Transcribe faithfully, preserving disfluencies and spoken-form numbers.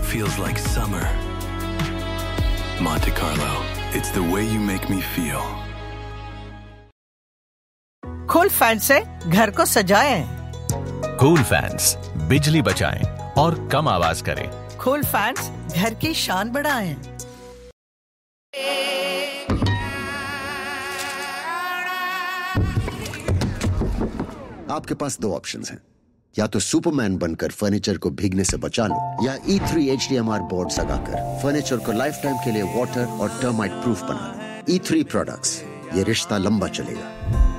feels like summer. Monte Carlo, it's the way you make me feel. Cool fan से घर को सजाएं। Cool fans बिजली बचाएं और कम आवाज करें। कूल फैंस घर की शान बढ़ाएं। आपके पास दो ऑप्शंस हैं, या तो सुपरमैन बनकर फर्नीचर को भीगने से बचा लो, या ई three H D M R board लगाकर फर्नीचर को लाइफ टाइम के लिए वाटर और टर्माइट प्रूफ बना लो। ई थ्री प्रोडक्ट्स, ये रिश्ता लंबा चलेगा।